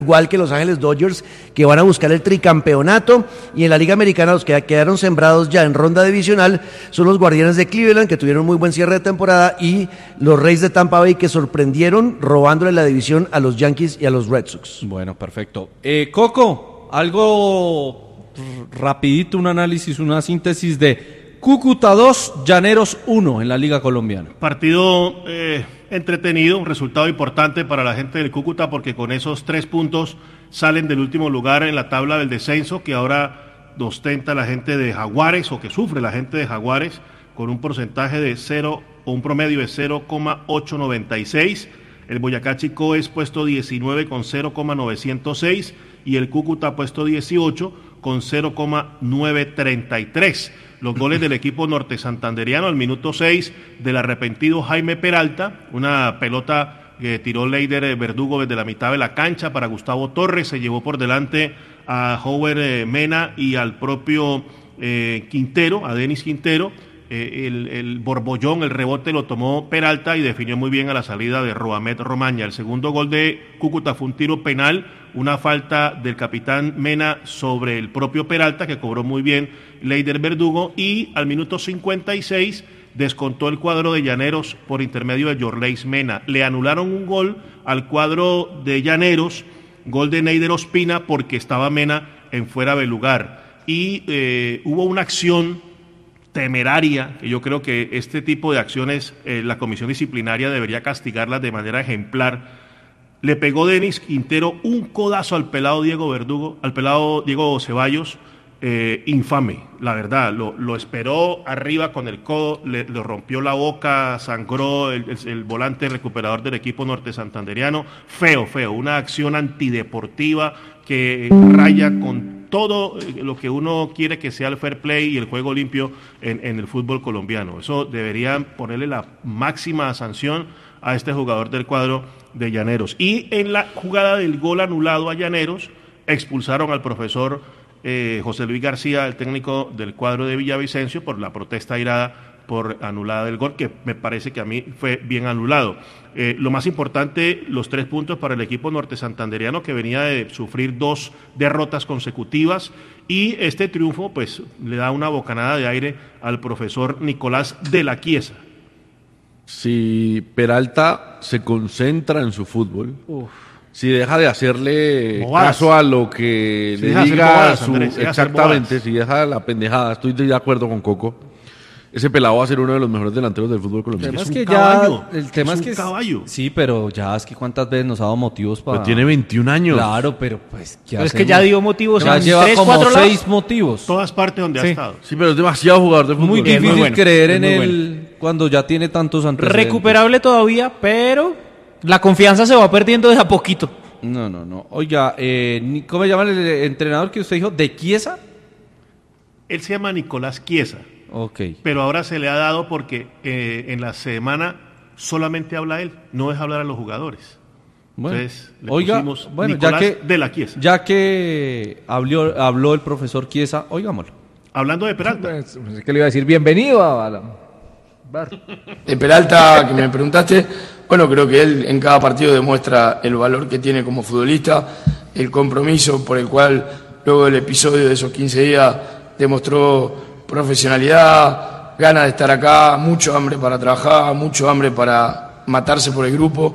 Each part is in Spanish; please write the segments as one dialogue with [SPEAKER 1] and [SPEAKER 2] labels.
[SPEAKER 1] igual que Los Ángeles Dodgers, que van a buscar el tricampeonato, y en la Liga Americana los que quedaron sembrados ya en ronda divisional son los Guardianes de Cleveland, que tuvieron muy buen cierre de temporada, y los Reyes de Tampa Bay, que sorprendieron robándole la división a los Yankees y a los Red Sox.
[SPEAKER 2] Bueno, perfecto. Coco, algo rapidito, un análisis, una síntesis de Cúcuta 2, Llaneros 1 en la Liga Colombiana.
[SPEAKER 3] Partido entretenido, un resultado importante para la gente del Cúcuta, porque con esos 3 puntos salen del último lugar en la tabla del descenso, que ahora ostenta la gente de Jaguares, o que sufre la gente de Jaguares, con un porcentaje de 0 o un promedio de 0,896. El Boyacá Chicó es puesto 19 con 0,906 y el Cúcuta puesto 18 con 0,933. Los goles del equipo norte santanderiano al minuto 6 del arrepentido Jaime Peralta, una pelota que tiró Leider Verdugo desde la mitad de la cancha para Gustavo Torres, se llevó por delante a Howard Mena y al propio Quintero, a Denis Quintero. El borbollón, el rebote lo tomó Peralta y definió muy bien a la salida de Roamet Romaña. El segundo gol de Cúcuta fue un tiro penal, una falta del capitán Mena sobre el propio Peralta, que cobró muy bien Leider Verdugo, y al minuto 56 descontó el cuadro de Llaneros por intermedio de Yorleis Mena. Le anularon un gol al cuadro de Llaneros, gol de Neider Ospina, porque estaba Mena en fuera de lugar. Y hubo una acción temeraria, que yo creo que este tipo de acciones la comisión disciplinaria debería castigarlas de manera ejemplar. Le pegó Denis Quintero un codazo al pelado Diego Verdugo, al pelado Diego Ceballos, infame, la verdad, lo esperó arriba con el codo, le rompió la boca, sangró el volante recuperador del equipo norte santanderiano. Feo, una acción antideportiva que raya con todo lo que uno quiere que sea el fair play y el juego limpio en el fútbol colombiano. Eso deberían ponerle la máxima sanción a este jugador del cuadro de Llaneros. Y en la jugada del gol anulado a Llaneros, expulsaron al profesor José Luis García, el técnico del cuadro de Villavicencio, por la protesta airada por anulada del gol, que me parece que a mí fue bien anulado. Lo más importante, los 3 puntos para el equipo norte santanderiano, que venía de sufrir 2 derrotas consecutivas, y este triunfo pues le da una bocanada de aire al profesor Nicolás de la Chiesa.
[SPEAKER 4] Si Peralta se concentra en su fútbol, si deja de hacerle caso a lo que le diga exactamente, si deja la pendejada, estoy de acuerdo con Coco. Ese pelado va a ser uno de los mejores delanteros del fútbol colombiano.
[SPEAKER 2] El tema
[SPEAKER 3] es que caballo.
[SPEAKER 2] El tema es
[SPEAKER 3] un caballo.
[SPEAKER 2] Sí, pero ya es que cuántas veces nos ha dado motivos para...
[SPEAKER 4] Pero tiene 21 años.
[SPEAKER 2] Claro, pero pues...
[SPEAKER 1] Pero es que ya dio motivos
[SPEAKER 2] ya
[SPEAKER 1] en
[SPEAKER 2] lleva
[SPEAKER 1] 3,
[SPEAKER 2] como
[SPEAKER 1] 4
[SPEAKER 2] 6 motivos.
[SPEAKER 3] Todas partes donde ha estado.
[SPEAKER 4] Sí, pero es demasiado jugador de fútbol.
[SPEAKER 2] Muy difícil
[SPEAKER 1] muy bueno,
[SPEAKER 2] creer en
[SPEAKER 1] muy
[SPEAKER 2] él cuando ya tiene tantos antecedentes.
[SPEAKER 1] Recuperable todavía, pero la confianza se va perdiendo de a poquito.
[SPEAKER 2] No. Oiga, ¿cómo se llama el entrenador que usted dijo? ¿De Chiesa?
[SPEAKER 3] Él se llama Nicolás Chiesa.
[SPEAKER 2] Ok.
[SPEAKER 3] Pero ahora se le ha dado porque en la semana solamente habla él, no deja hablar a los jugadores.
[SPEAKER 2] Bueno,
[SPEAKER 3] entonces le pusimos
[SPEAKER 2] Nicolás
[SPEAKER 3] de la Chiesa.
[SPEAKER 2] Ya que habló el profesor Chiesa, oigámoslo.
[SPEAKER 3] Hablando de Peralta.
[SPEAKER 5] Es que le iba a decir bienvenido a la...
[SPEAKER 6] De Peralta, que me preguntaste, bueno, creo que él en cada partido demuestra el valor que tiene como futbolista, el compromiso por el cual luego del episodio de esos 15 días demostró profesionalidad, ganas de estar acá, mucho hambre para trabajar, mucho hambre para matarse por el grupo,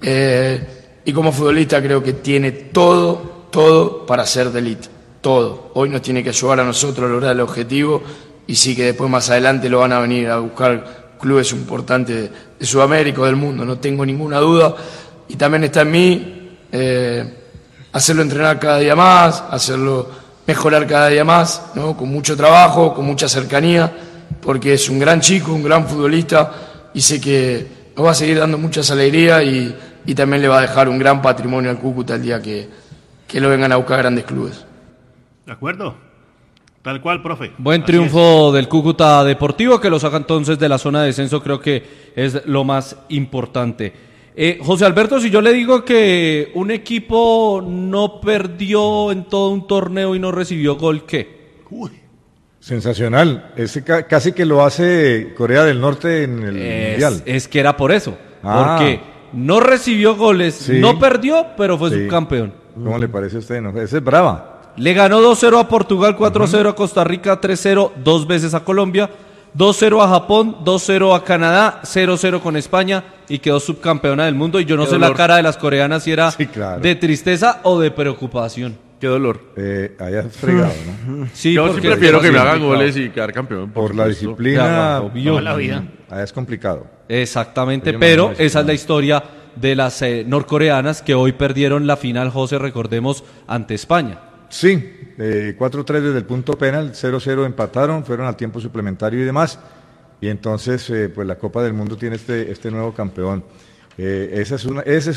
[SPEAKER 6] y como futbolista creo que tiene todo para ser de elite, todo. Hoy nos tiene que ayudar a nosotros a lograr el objetivo, y sí que después más adelante lo van a venir a buscar clubes importantes de Sudamérica o del mundo, no tengo ninguna duda, y también está en mí hacerlo entrenar cada día más, hacerlo mejorar cada día más, ¿no? Con mucho trabajo, con mucha cercanía, porque es un gran chico, un gran futbolista, y sé que nos va a seguir dando muchas alegrías y también le va a dejar un gran patrimonio al Cúcuta el día que lo vengan a buscar grandes clubes.
[SPEAKER 3] ¿De acuerdo? Tal cual, profe.
[SPEAKER 2] Buen triunfo del Cúcuta Deportivo, que lo saca entonces de la zona de descenso, creo que es lo más importante. José Alberto, si yo le digo que un equipo no perdió en todo un torneo y no recibió gol, ¿qué?
[SPEAKER 3] Uy.
[SPEAKER 5] Sensacional. Casi que lo hace Corea del Norte en el Mundial.
[SPEAKER 2] Es que era por eso. Porque no recibió goles, no perdió, pero fue subcampeón.
[SPEAKER 5] ¿Cómo le parece a usted? No, esa es brava.
[SPEAKER 2] Le ganó 2-0 a Portugal, 4-0 a Costa Rica, 3-0 dos veces a Colombia, 2-0 a Japón, 2-0 a Canadá, 0-0 con España y quedó subcampeona del mundo. Y yo no sé la cara de las coreanas si era de tristeza o de preocupación.
[SPEAKER 4] Qué dolor.
[SPEAKER 5] Allá es fregado, ¿no?
[SPEAKER 2] Sí,
[SPEAKER 4] yo sí prefiero que me hagan goles y quedar campeón.
[SPEAKER 5] Por la disciplina,
[SPEAKER 1] toda la vida.
[SPEAKER 5] Allá es complicado.
[SPEAKER 2] Exactamente, pero esa es la historia de las norcoreanas que hoy perdieron la final, José, recordemos, ante España.
[SPEAKER 5] Sí, 4-3 desde el punto penal, 0-0 empataron, fueron al tiempo suplementario y demás. Y entonces, pues la Copa del Mundo tiene este nuevo campeón. Ese es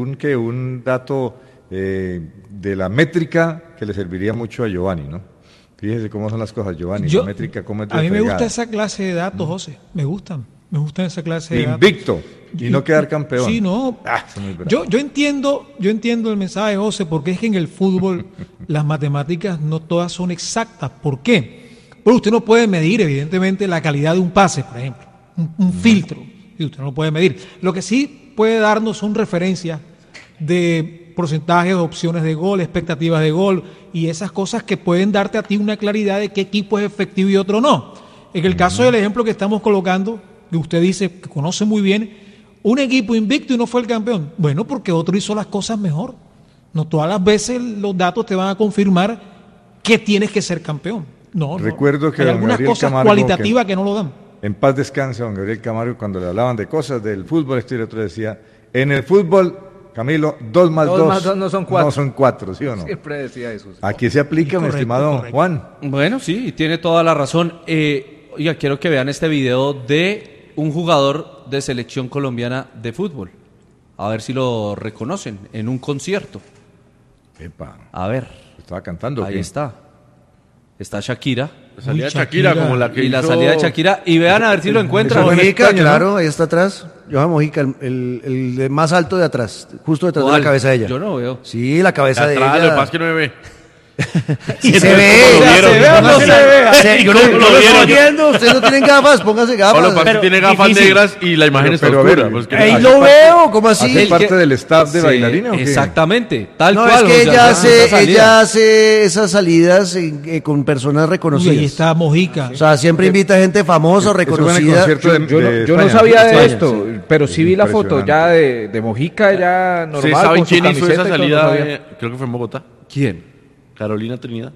[SPEAKER 5] un dato de la métrica que le serviría mucho a Giovanni, ¿no? Fíjese cómo son las cosas, Giovanni, la métrica cómo es de
[SPEAKER 7] A mí me
[SPEAKER 5] fregada.
[SPEAKER 7] gusta esa clase de datos, José, me gustan esa clase de datos.
[SPEAKER 5] Invicto y no quedar campeón.
[SPEAKER 7] Sí, no. Yo entiendo el mensaje, José, porque es que en el fútbol las matemáticas no todas son exactas. ¿Por qué? Porque usted no puede medir, evidentemente, la calidad de un pase, por ejemplo, un filtro, y usted no lo puede medir. Lo que sí puede darnos son referencias de porcentajes, opciones de gol, expectativas de gol y esas cosas que pueden darte a ti una claridad de qué equipo es efectivo y otro no. En el caso del ejemplo que estamos colocando, que usted dice que conoce muy bien, un equipo invicto y no fue el campeón. Bueno, porque otro hizo las cosas mejor. No todas las veces los datos te van a confirmar que tienes que ser campeón. No,
[SPEAKER 5] recuerdo que
[SPEAKER 7] hay
[SPEAKER 5] don
[SPEAKER 7] algunas
[SPEAKER 5] Gabriel
[SPEAKER 7] cosas
[SPEAKER 5] Camargo,
[SPEAKER 7] cualitativas que no lo dan.
[SPEAKER 5] En paz descanse don Gabriel Camargo, cuando le hablaban de cosas del fútbol, este y el otro decía, en el fútbol, Camilo, 2 más 2
[SPEAKER 8] no son 4.
[SPEAKER 5] No son 4, ¿sí o no?
[SPEAKER 8] Siempre decía eso. Sí.
[SPEAKER 5] Aquí se aplica, mi estimado Juan.
[SPEAKER 2] Bueno, sí, y tiene toda la razón. Oiga, quiero que vean este video de un jugador de selección colombiana de fútbol. A ver si lo reconocen en un concierto.
[SPEAKER 5] Epa.
[SPEAKER 2] A ver.
[SPEAKER 5] Estaba cantando.
[SPEAKER 2] Ahí está. Está Shakira.
[SPEAKER 4] La salida de Shakira, como la que
[SPEAKER 2] y
[SPEAKER 4] hizo...
[SPEAKER 2] la salida de Shakira. Y vean a ver si lo encuentran.
[SPEAKER 1] Mojica, claro, ahí está atrás. Johan Mojica, el más alto de atrás, justo detrás de la cabeza de ella.
[SPEAKER 2] Yo no veo.
[SPEAKER 1] Sí, la cabeza de
[SPEAKER 4] atrás,
[SPEAKER 1] ella.
[SPEAKER 4] Lo que pasa es que no me ve.
[SPEAKER 1] Y se ve.
[SPEAKER 2] ¿Se ve o no se ve?
[SPEAKER 1] Yo no lo estoy viendo. Ustedes no tienen gafas, pónganse gafas.
[SPEAKER 4] Lo que pasa es que tiene gafas negras y la imagen está oscura. Pues que
[SPEAKER 1] ahí lo veo, ¿cómo así?
[SPEAKER 5] ¿Hace parte del staff de bailarina o qué?
[SPEAKER 2] Exactamente, tal
[SPEAKER 1] no,
[SPEAKER 2] cual.
[SPEAKER 1] No, es que ella hace esas salidas con personas reconocidas.
[SPEAKER 7] Y ahí está Mojica.
[SPEAKER 1] O sea, siempre invita gente famosa o reconocida.
[SPEAKER 8] Yo no sabía de esto, pero sí vi la foto ya de Mojica, ya normal.
[SPEAKER 4] ¿Sí saben
[SPEAKER 8] con su
[SPEAKER 4] quién hizo esa
[SPEAKER 8] camiseta y todo,
[SPEAKER 4] salida?
[SPEAKER 8] no sabía.
[SPEAKER 4] Creo que fue en Bogotá.
[SPEAKER 2] ¿Quién?
[SPEAKER 4] Carolina Trinidad.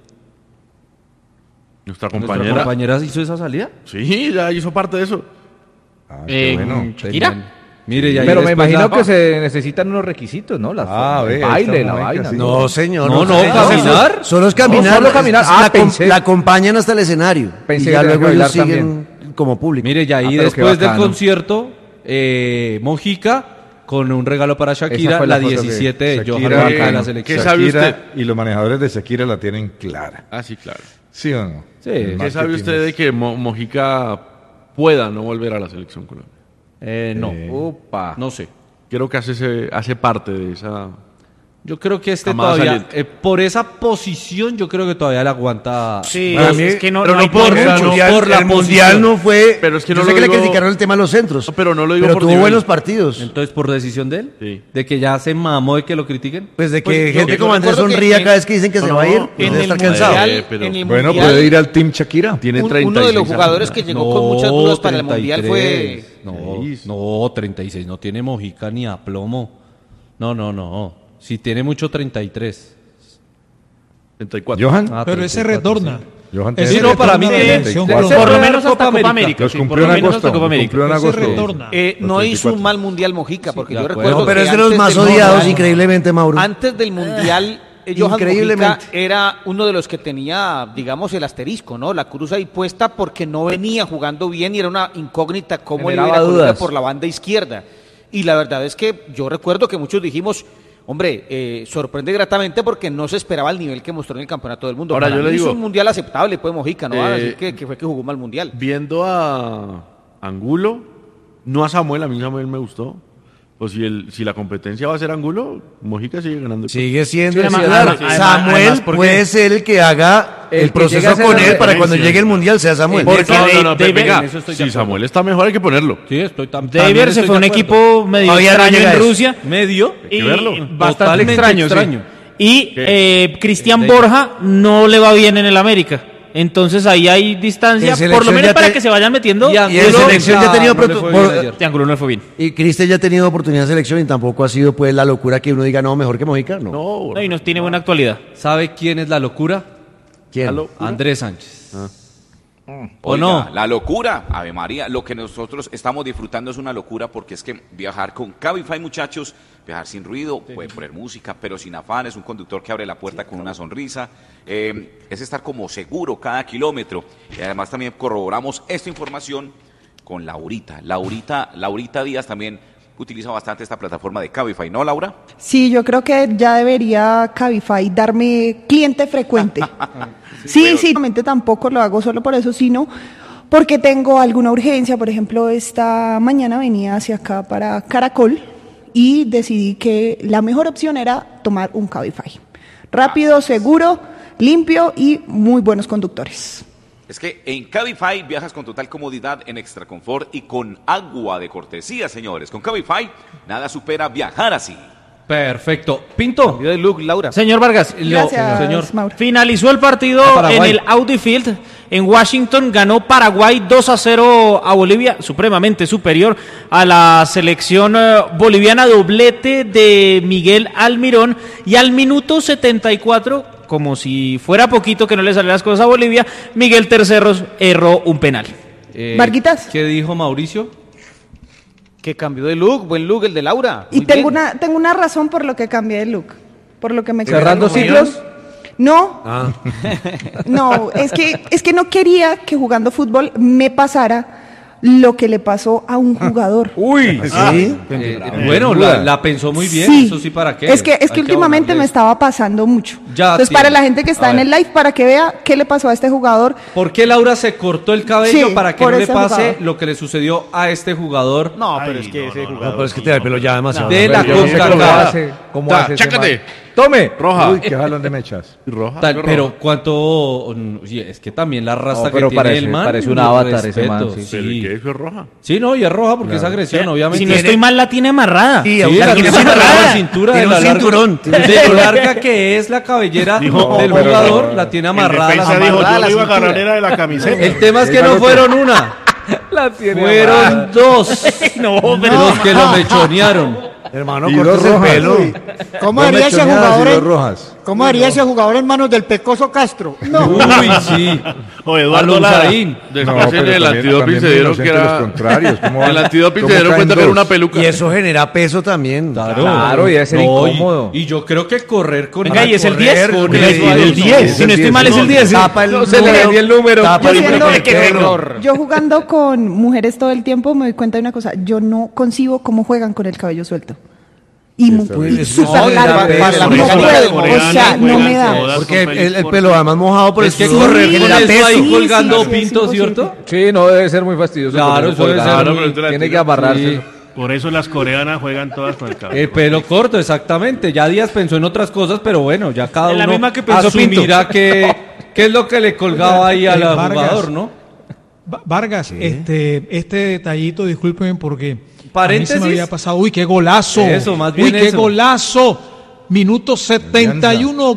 [SPEAKER 4] Nuestra
[SPEAKER 2] ¿Nuestra
[SPEAKER 4] compañera.
[SPEAKER 2] compañera hizo esa salida?
[SPEAKER 4] Sí, ya hizo parte de eso.
[SPEAKER 5] Bueno.
[SPEAKER 8] ¿Shakira?
[SPEAKER 2] Mire, y ahí
[SPEAKER 8] Pero me
[SPEAKER 2] después
[SPEAKER 8] imagino que se necesitan unos requisitos, ¿no? El baile, la vaina.
[SPEAKER 5] Sí.
[SPEAKER 1] No, señor.
[SPEAKER 2] No, caminar.
[SPEAKER 1] Solo es caminar.
[SPEAKER 8] No, solo caminar.
[SPEAKER 1] La acompañan hasta el escenario.
[SPEAKER 8] Pensé
[SPEAKER 1] y ya
[SPEAKER 8] que
[SPEAKER 1] luego
[SPEAKER 8] bailar
[SPEAKER 1] ellos siguen como público.
[SPEAKER 2] Mire, y ahí
[SPEAKER 8] pero qué
[SPEAKER 2] después del
[SPEAKER 8] bacano.
[SPEAKER 2] concierto, Mojica con un regalo para
[SPEAKER 8] Esa
[SPEAKER 2] Shakira,
[SPEAKER 8] fue
[SPEAKER 2] la
[SPEAKER 8] la foto
[SPEAKER 2] 17 de Johan
[SPEAKER 5] Shakira,
[SPEAKER 2] Mojica de la selección.
[SPEAKER 4] ¿Qué sabe
[SPEAKER 5] Shakira
[SPEAKER 4] usted?
[SPEAKER 5] y los manejadores de Shakira la tienen clara.
[SPEAKER 4] Ah, sí, claro.
[SPEAKER 5] ¿Sí o no?
[SPEAKER 2] Sí.
[SPEAKER 5] El
[SPEAKER 4] ¿Qué sabe
[SPEAKER 5] marketing
[SPEAKER 4] usted de que Mojica pueda no volver a la selección Colombia?
[SPEAKER 2] No,
[SPEAKER 8] Opa.
[SPEAKER 2] no sé.
[SPEAKER 4] Creo que hace parte de esa...
[SPEAKER 2] Yo creo que
[SPEAKER 4] Camada
[SPEAKER 2] todavía,
[SPEAKER 4] saliente.
[SPEAKER 2] por esa posición, yo creo que todavía le aguanta.
[SPEAKER 9] Sí,
[SPEAKER 1] Para mí,
[SPEAKER 9] es que no,
[SPEAKER 1] pero
[SPEAKER 9] no hay
[SPEAKER 1] por
[SPEAKER 9] por
[SPEAKER 1] mucho.
[SPEAKER 9] mucho.
[SPEAKER 2] por la
[SPEAKER 1] el mundial
[SPEAKER 2] posición.
[SPEAKER 1] no fue.
[SPEAKER 4] Pero es que
[SPEAKER 1] yo
[SPEAKER 4] no
[SPEAKER 1] sé
[SPEAKER 4] lo
[SPEAKER 1] que le
[SPEAKER 4] digo-
[SPEAKER 1] criticaron el tema de los centros.
[SPEAKER 4] No, pero no lo digo
[SPEAKER 1] pero
[SPEAKER 4] por
[SPEAKER 1] tuvo
[SPEAKER 4] nivel.
[SPEAKER 1] buenos partidos.
[SPEAKER 2] Entonces, ¿por decisión de él?
[SPEAKER 4] Sí.
[SPEAKER 2] ¿De que ya se mamó de que lo critiquen?
[SPEAKER 1] Pues de que
[SPEAKER 9] Pues yo-
[SPEAKER 1] gente
[SPEAKER 9] yo
[SPEAKER 1] como Andrés
[SPEAKER 9] recuerdo que
[SPEAKER 1] sonría
[SPEAKER 9] en-
[SPEAKER 1] cada vez que dicen que se va a ir.
[SPEAKER 9] En
[SPEAKER 1] Pues
[SPEAKER 9] el
[SPEAKER 1] debe estar cansado.
[SPEAKER 9] mundial,
[SPEAKER 4] pero-
[SPEAKER 9] en el
[SPEAKER 5] Bueno,
[SPEAKER 9] mundial,
[SPEAKER 5] puede ir al Team Shakira.
[SPEAKER 4] Tiene
[SPEAKER 9] uno
[SPEAKER 4] 36
[SPEAKER 9] de los
[SPEAKER 4] años.
[SPEAKER 9] jugadores que llegó con muchas dudas para el mundial fue...
[SPEAKER 2] No, 36, no tiene Mojica ni a plomo. No. Si tiene mucho, 33.
[SPEAKER 4] 34.
[SPEAKER 5] Johan.
[SPEAKER 7] Pero ese
[SPEAKER 2] 34,
[SPEAKER 7] retorna.
[SPEAKER 2] sí.
[SPEAKER 5] Johan
[SPEAKER 7] Ese
[SPEAKER 2] Sí, no, para mí
[SPEAKER 7] retorna de
[SPEAKER 2] que-
[SPEAKER 7] la selección
[SPEAKER 2] de-
[SPEAKER 7] Colombia.
[SPEAKER 9] Por lo menos hasta
[SPEAKER 2] Copa
[SPEAKER 9] Copa
[SPEAKER 2] América.
[SPEAKER 9] América.
[SPEAKER 5] Los
[SPEAKER 9] sí,
[SPEAKER 5] cumplió
[SPEAKER 9] por
[SPEAKER 5] en
[SPEAKER 9] lo menos
[SPEAKER 5] agosto.
[SPEAKER 9] hasta Copa América.
[SPEAKER 5] Cumplió en
[SPEAKER 7] Ese
[SPEAKER 5] agosto.
[SPEAKER 7] retorna.
[SPEAKER 9] No hizo
[SPEAKER 5] 24.
[SPEAKER 9] un mal mundial Mojica, porque
[SPEAKER 2] de
[SPEAKER 9] yo
[SPEAKER 2] acuerdo.
[SPEAKER 9] recuerdo
[SPEAKER 1] No, pero
[SPEAKER 9] que
[SPEAKER 1] es de los
[SPEAKER 9] antes
[SPEAKER 1] más
[SPEAKER 9] del
[SPEAKER 1] odiados,
[SPEAKER 9] mundial-
[SPEAKER 1] increíblemente, Mauro.
[SPEAKER 9] Antes del mundial, Johan Mojica
[SPEAKER 1] Increíblemente.
[SPEAKER 9] era uno de los que tenía, digamos, el asterisco, ¿no? La cruz ahí puesta porque no venía jugando bien y era una incógnita cómo le iba a ir a
[SPEAKER 8] Generaba
[SPEAKER 9] Colombia
[SPEAKER 8] dudas.
[SPEAKER 9] por la banda izquierda. Y la verdad es que yo recuerdo que muchos dijimos, hombre, sorprende gratamente porque no se esperaba el nivel que mostró en el Campeonato del Mundo.
[SPEAKER 4] Ahora,
[SPEAKER 9] Para
[SPEAKER 4] yo le
[SPEAKER 9] mí
[SPEAKER 4] digo-
[SPEAKER 9] hizo un mundial aceptable, pues Mojica, no va a decir
[SPEAKER 4] Eh,
[SPEAKER 9] que fue que jugó mal mundial.
[SPEAKER 4] Viendo a Angulo, no a Samuel, a mí Samuel me gustó. Pues si la competencia va a ser Angulo, Mojica sigue ganando.
[SPEAKER 1] Sigue siendo.
[SPEAKER 9] Sí,
[SPEAKER 1] Samuel
[SPEAKER 9] además, ¿por qué?
[SPEAKER 1] puede ser el que haga el
[SPEAKER 8] El que llegue
[SPEAKER 1] proceso
[SPEAKER 8] a ser
[SPEAKER 1] con
[SPEAKER 8] la
[SPEAKER 1] él para cuando
[SPEAKER 4] referencia.
[SPEAKER 1] llegue el mundial sea Samuel.
[SPEAKER 9] Porque
[SPEAKER 4] venga,
[SPEAKER 2] en eso estoy de
[SPEAKER 4] si
[SPEAKER 2] acuerdo.
[SPEAKER 4] Samuel está mejor hay que ponerlo.
[SPEAKER 2] Sí, estoy también
[SPEAKER 9] David se
[SPEAKER 2] estoy
[SPEAKER 9] fue un
[SPEAKER 2] de acuerdo.
[SPEAKER 9] equipo medio
[SPEAKER 1] Todavía no
[SPEAKER 9] extraño
[SPEAKER 1] llega
[SPEAKER 9] en
[SPEAKER 1] eso.
[SPEAKER 9] Rusia.
[SPEAKER 2] Medio.
[SPEAKER 9] Y
[SPEAKER 4] verlo.
[SPEAKER 9] bastante
[SPEAKER 2] Totalmente
[SPEAKER 9] extraño.
[SPEAKER 2] extraño.
[SPEAKER 10] Y Cristian Borja no le va bien en el América. Entonces ahí hay distancia, por lo menos para que se vayan metiendo.
[SPEAKER 1] Y en selección ya ha tenido
[SPEAKER 10] Triángulo no le fue bien.
[SPEAKER 1] Y Cristian ya ha tenido oportunidad de selección y tampoco ha sido pues la locura que uno diga no, mejor que Mojica, no.
[SPEAKER 10] No, y no tiene buena actualidad.
[SPEAKER 2] ¿Sabe quién es la locura?
[SPEAKER 1] ¿Quién?
[SPEAKER 2] Andrés Sánchez. ¿O
[SPEAKER 11] Oiga,
[SPEAKER 2] no?
[SPEAKER 11] La locura, Ave María, lo que nosotros estamos disfrutando es una locura porque es que viajar con Cabify, muchachos, viajar sin ruido, puede poner música, pero sin afán, es un conductor que abre la puerta con una sonrisa, es estar como seguro cada kilómetro. Y además también corroboramos esta información con Laurita Díaz también utiliza bastante esta plataforma de Cabify, ¿no, Laura?
[SPEAKER 12] Sí, yo creo que ya debería Cabify darme cliente frecuente. Sí, realmente tampoco lo hago solo por eso, sino porque tengo alguna urgencia. Por ejemplo, esta mañana venía hacia acá para Caracol y decidí que la mejor opción era tomar un Cabify. Rápido, seguro, limpio y muy buenos conductores.
[SPEAKER 11] Es que en Cabify viajas con total comodidad, en extra confort y con agua de cortesía, señores. Con Cabify nada supera viajar así.
[SPEAKER 2] Perfecto. Pinto.
[SPEAKER 9] De look, Laura.
[SPEAKER 10] Señor Vargas,
[SPEAKER 12] Gracias, Mauro.
[SPEAKER 10] Finalizó el partido en el Audi Field en Washington, ganó Paraguay 2-0 a Bolivia, supremamente superior a la selección boliviana, doblete de Miguel Almirón, y al minuto 74, como si fuera poquito que no le salieran las cosas a Bolivia, Miguel Terceros erró un penal.
[SPEAKER 12] Varguitas.
[SPEAKER 2] ¿Qué dijo Mauricio?
[SPEAKER 9] Que cambió de look, buen look el de Laura.
[SPEAKER 12] Y tengo una razón por lo que cambié de look, por lo que me
[SPEAKER 8] ¿Cerrando ciclos?
[SPEAKER 12] No, no, es que no quería que jugando fútbol me pasara lo que le pasó a un jugador.
[SPEAKER 2] Uy, sí. Bueno, la pensó muy bien,
[SPEAKER 12] sí.
[SPEAKER 2] Eso sí, ¿para qué?
[SPEAKER 12] Es que últimamente me estaba pasando mucho.
[SPEAKER 2] Ya,
[SPEAKER 12] entonces, para la gente que está en el live, para que vea qué le pasó a este jugador.
[SPEAKER 2] ¿Por qué Laura se cortó el cabello
[SPEAKER 12] Sí,
[SPEAKER 2] para que
[SPEAKER 12] por
[SPEAKER 2] no le
[SPEAKER 12] ese
[SPEAKER 2] pase
[SPEAKER 12] jugador.
[SPEAKER 2] lo que le sucedió a este jugador?
[SPEAKER 9] No, pero es que ese jugador.
[SPEAKER 1] No, pero es que te da el pelo ya demasiado.
[SPEAKER 2] De la CONCACAF.
[SPEAKER 8] ¿Cómo hace ese
[SPEAKER 4] Chácate.
[SPEAKER 8] man? ¡Tome!
[SPEAKER 4] Roja.
[SPEAKER 5] Uy, qué jalón de mechas.
[SPEAKER 4] Roja.
[SPEAKER 2] Pero cuánto... Oye, es que también la raza
[SPEAKER 8] No, pero
[SPEAKER 2] que tiene el man...
[SPEAKER 8] parece un
[SPEAKER 2] lo
[SPEAKER 8] avatar ese
[SPEAKER 2] respeto,
[SPEAKER 8] man, sí.
[SPEAKER 4] ¿Pero qué es roja?
[SPEAKER 2] Sí, no, y es roja porque es agresión, obviamente.
[SPEAKER 10] Si no estoy mal, la tiene amarrada.
[SPEAKER 1] Sí,
[SPEAKER 2] la tiene amarrada la cintura de
[SPEAKER 1] Tiene
[SPEAKER 2] la
[SPEAKER 1] un cinturón.
[SPEAKER 2] de lo larga que es la cabellera del jugador, la tiene amarrada.
[SPEAKER 3] El defensa dijo, yo le iba a agarrar era de la camiseta.
[SPEAKER 2] El tema es que no fueron una, fueron dos los que lo mechonearon.
[SPEAKER 1] Hermano,
[SPEAKER 5] Y dos
[SPEAKER 1] cortes el
[SPEAKER 5] rojas.
[SPEAKER 1] pelo.
[SPEAKER 13] ¿Cómo
[SPEAKER 5] Dos
[SPEAKER 13] haría ese
[SPEAKER 5] mechoneadas y
[SPEAKER 13] jugador?
[SPEAKER 5] dos rojas.
[SPEAKER 13] ¿Cómo haría ese jugador en manos del Pecoso Castro?
[SPEAKER 2] Uy, sí.
[SPEAKER 3] O Eduardo Lara.
[SPEAKER 2] Alonzaín.
[SPEAKER 4] Después en el antidoping se dieron que
[SPEAKER 5] Los
[SPEAKER 4] era...
[SPEAKER 5] contrarios. ¿Cómo
[SPEAKER 4] En el
[SPEAKER 5] van-
[SPEAKER 4] antidoping
[SPEAKER 5] cómo
[SPEAKER 4] se dieron
[SPEAKER 5] caen
[SPEAKER 4] cuenta que era
[SPEAKER 5] dos?
[SPEAKER 4] una peluca.
[SPEAKER 1] Y eso genera peso también.
[SPEAKER 8] Claro, y debe ser incómodo.
[SPEAKER 2] Y yo creo que correr con...
[SPEAKER 10] Venga, ¿y es el 10?
[SPEAKER 2] Con
[SPEAKER 10] Venga,
[SPEAKER 2] eso
[SPEAKER 10] y
[SPEAKER 2] ahí,
[SPEAKER 10] el 10.
[SPEAKER 5] es
[SPEAKER 10] Si
[SPEAKER 5] el
[SPEAKER 10] no estoy
[SPEAKER 5] 10,
[SPEAKER 10] mal, es el 10.
[SPEAKER 1] Tapa el
[SPEAKER 8] No se le
[SPEAKER 1] número,
[SPEAKER 8] dio el número.
[SPEAKER 1] tapa el
[SPEAKER 12] Yo
[SPEAKER 1] número.
[SPEAKER 12] siendo- Yo jugando con mujeres todo el tiempo me doy cuenta de una cosa, yo no concibo cómo juegan con el cabello suelto. Y súper
[SPEAKER 1] no,
[SPEAKER 12] largo.
[SPEAKER 1] para
[SPEAKER 12] No puedo, o sea, no me da.
[SPEAKER 1] Porque el pelo además mojado por
[SPEAKER 2] Es que
[SPEAKER 1] sudor
[SPEAKER 2] correr con
[SPEAKER 1] genera
[SPEAKER 2] eso
[SPEAKER 1] peso.
[SPEAKER 2] ahí colgando
[SPEAKER 12] sí,
[SPEAKER 2] Pinto,
[SPEAKER 12] sí,
[SPEAKER 2] ¿cierto?
[SPEAKER 8] Sí, no debe ser muy fastidioso.
[SPEAKER 2] Claro, eso debe ser
[SPEAKER 8] Claro,
[SPEAKER 2] muy-
[SPEAKER 8] pero tiene que amarrarse.
[SPEAKER 3] Por eso las coreanas juegan todas con el cabello.
[SPEAKER 2] El pelo corto, exactamente. Ya Díaz pensó en otras cosas, pero bueno, ya cada
[SPEAKER 10] En la
[SPEAKER 2] uno
[SPEAKER 10] misma que pensó
[SPEAKER 2] asumirá qué es lo que le colgaba ahí al
[SPEAKER 7] Vargas.
[SPEAKER 2] jugador, ¿no?
[SPEAKER 7] Vargas, este detallito, discúlpenme porque a mí
[SPEAKER 2] Paréntesis.
[SPEAKER 7] se me había pasado. Uy, qué golazo.
[SPEAKER 2] Eso, más bien
[SPEAKER 7] Uy, qué
[SPEAKER 2] eso.
[SPEAKER 7] golazo. Minuto 71,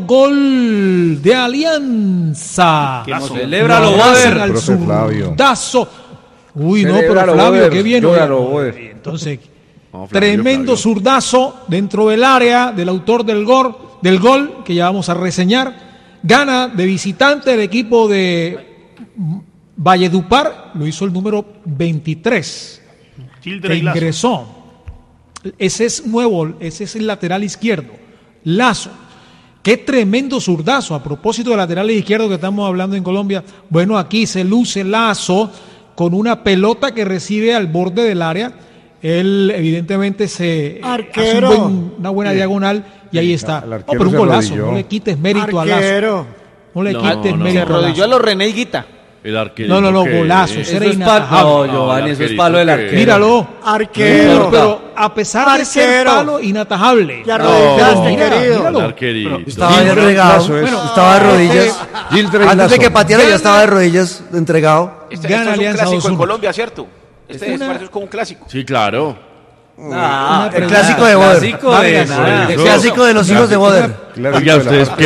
[SPEAKER 7] gol de Alianza.
[SPEAKER 2] Celébralo,
[SPEAKER 7] Lo hacen
[SPEAKER 2] Boder.
[SPEAKER 7] al
[SPEAKER 5] Profe Flavio.
[SPEAKER 7] zurdazo. Uy, no, pero
[SPEAKER 8] Celébralo,
[SPEAKER 7] Flavio,
[SPEAKER 8] Boder.
[SPEAKER 7] qué bien.
[SPEAKER 8] Llóralo, Boder.
[SPEAKER 7] Entonces,
[SPEAKER 4] No, Flavio,
[SPEAKER 7] tremendo
[SPEAKER 4] Flavio.
[SPEAKER 7] zurdazo dentro del área del autor del gol que ya vamos a reseñar. Gana de visitante el equipo de Valledupar, lo hizo el número 23, que ingresó. Ese es nuevo, ese es el lateral izquierdo, Lazo. Qué tremendo zurdazo, a propósito de laterales izquierdos que estamos hablando en Colombia. Bueno, aquí se luce Lazo con una pelota que recibe al borde del área. Él evidentemente se hace una buena diagonal y ahí está.
[SPEAKER 5] el
[SPEAKER 7] No,
[SPEAKER 5] arquero
[SPEAKER 7] pero un
[SPEAKER 5] se
[SPEAKER 7] golazo,
[SPEAKER 5] arrodilló.
[SPEAKER 7] no le quites mérito a Lazo.
[SPEAKER 13] Arquero.
[SPEAKER 7] No le
[SPEAKER 4] No,
[SPEAKER 7] quites
[SPEAKER 4] no,
[SPEAKER 7] mérito
[SPEAKER 9] Se
[SPEAKER 7] a
[SPEAKER 9] arrodilló
[SPEAKER 7] Lazo.
[SPEAKER 9] a los René Higuita.
[SPEAKER 4] El arquero.
[SPEAKER 7] No,
[SPEAKER 4] que-
[SPEAKER 7] golazo. Ese
[SPEAKER 2] Eso
[SPEAKER 7] era
[SPEAKER 2] es palo.
[SPEAKER 7] inatajable.
[SPEAKER 2] No, Giovanni, eso es
[SPEAKER 4] arquerito
[SPEAKER 2] palo del
[SPEAKER 4] que-
[SPEAKER 2] arquero.
[SPEAKER 7] Míralo.
[SPEAKER 13] Arquero.
[SPEAKER 7] Pero a pesar de ser
[SPEAKER 13] Arquero.
[SPEAKER 7] palo, inatajable.
[SPEAKER 13] Te arrodillaste,
[SPEAKER 7] Mira,
[SPEAKER 13] querido.
[SPEAKER 7] míralo.
[SPEAKER 4] El arquerito.
[SPEAKER 1] Estaba ya
[SPEAKER 5] Gil
[SPEAKER 1] entregado.
[SPEAKER 5] Lazo es-
[SPEAKER 1] Estaba de rodillas.
[SPEAKER 5] Gil Trey
[SPEAKER 1] Antes de
[SPEAKER 5] Lazo.
[SPEAKER 1] que pateara ya estaba de rodillas entregado.
[SPEAKER 11] Este
[SPEAKER 7] Gana
[SPEAKER 11] es un
[SPEAKER 7] Alianza
[SPEAKER 11] clásico en
[SPEAKER 7] 2-1.
[SPEAKER 11] Colombia, ¿cierto? Este
[SPEAKER 7] Una-
[SPEAKER 11] parece como un clásico.
[SPEAKER 4] Sí, claro.
[SPEAKER 1] El clásico de Boder. El clásico de los hijos de Boder.
[SPEAKER 4] Oiga, ustedes, qué